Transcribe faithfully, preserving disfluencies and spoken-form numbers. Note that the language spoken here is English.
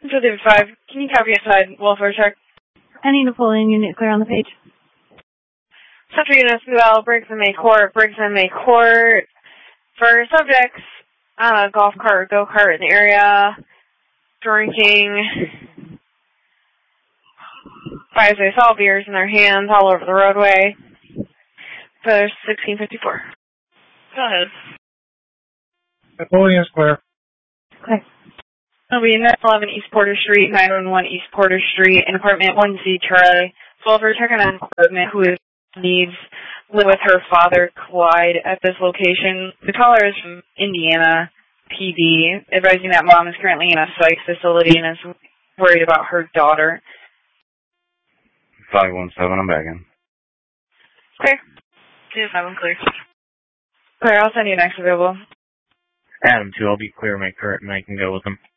So David five, can you copy inside welfare check? I need to pull in unit clear on the page. Central units move out, Briggs and May Court, Briggs and May Court. For subjects, uh, golf cart, go-kart in the area, drinking, five day salt beers in their hands all over the roadway. For sixteen fifty-four. Go ahead. Napoleon Square. Okay. It'll be nine eleven East Porter Street, nine one one East Porter Street, in apartment one Z Charlie. So we're checking on equipment who needs live with her father, Clyde, at this location. The caller is from Indiana P D, advising that mom is currently in a psych facility and is worried about her daughter. five one seven, I'm back in. Clear. two five one clear. Clear, I'll send you next available. Adam two, I'll be clear, make current, and I can go with them.